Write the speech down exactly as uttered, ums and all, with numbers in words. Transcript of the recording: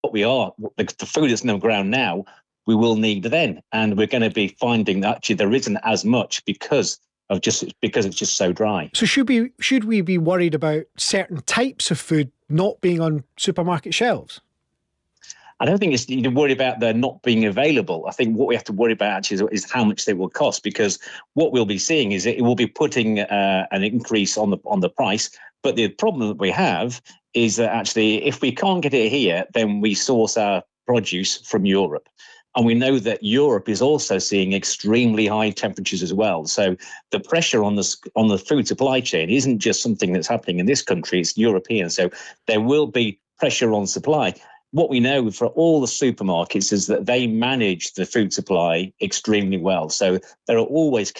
what we are, the, the food that's in the ground now, we will need then. And we're going to be finding that actually there isn't as much because of just because it's just so dry. So should we should we be worried about certain types of food not being on supermarket shelves? I don't think it's you to worry about them not being available. I think what we have to worry about actually is, is how much they will cost, because what we'll be seeing is it will be putting uh, an increase on the on the price. But the problem that we have is that actually, if we can't get it here, then we source our produce from Europe. And we know that Europe is also seeing extremely high temperatures as well. So the pressure on the on the food supply chain isn't just something that's happening in this country, it's European. So there will be pressure on supply. What we know for all the supermarkets is that they manage the food supply extremely well. So there are always